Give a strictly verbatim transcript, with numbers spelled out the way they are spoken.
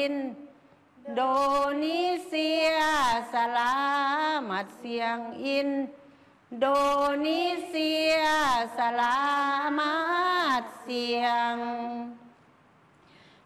อินโดนีเซียสลามัดเสียงอินโดนีเซียสลามัดเสียง